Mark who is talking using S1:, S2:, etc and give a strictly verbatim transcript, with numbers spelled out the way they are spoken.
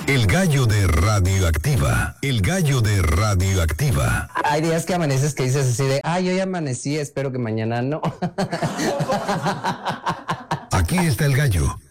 S1: El gallo de Radioactiva. El gallo de Radioactiva.
S2: Hay días que amaneces que dices así de, ay, hoy amanecí, espero que mañana no.
S1: Aquí está el gallo